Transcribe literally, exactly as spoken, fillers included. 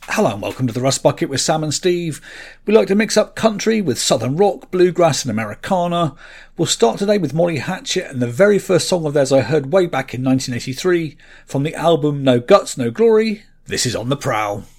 Hello and welcome to the Rust Bucket with Sam and Steve. We like to mix up country with southern rock, bluegrass and Americana. We'll start today with Molly Hatchet and the very first song of theirs I heard way back in nineteen eighty-three from the album No Guts, No Glory. This is On the Prowl.